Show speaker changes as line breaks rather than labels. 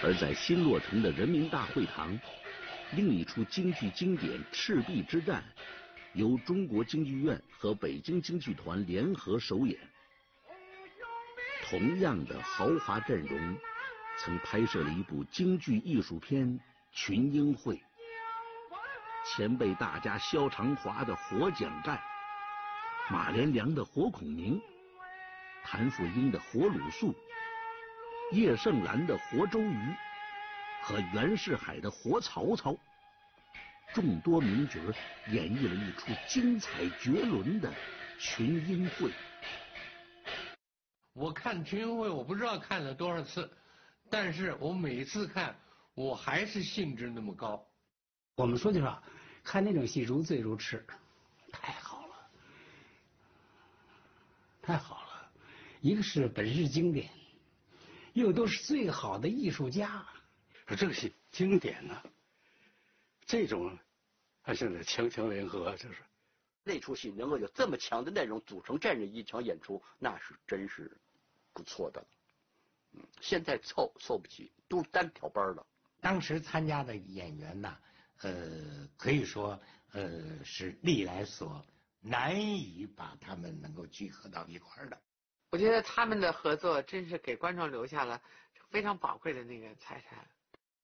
而在新落成的人民大会堂，另一出京剧经典《赤壁之战》由中国京剧院和北京京剧团联合首演。同样的豪华阵容，曾拍摄了一部京剧艺术片《群英会》，前辈大家萧长华的活蒋干，马连良的活孔明，谭富英的活鲁肃，叶盛兰的活周瑜，和袁世海的活曹操，众多名角演绎了一出精彩绝伦的群英会。
我看群英会，我不知道看了多少次，但是我每次看，我还是兴致那么高。
我们说句话，看那种戏如醉如痴，太好了，太好了。一个是本是经典，又都是最好的艺术家。
说这个戏经典呢，这种还现在强强联合，就是
那出戏能够有这么强的内容组成这样一场演出，那是真是不错的了。现在凑不齐，都是单挑班的。
当时参加的演员呢，可以说是历来所难以把他们能够聚合到一块儿的。
我觉得他们的合作真是给观众留下了非常宝贵的那个财产。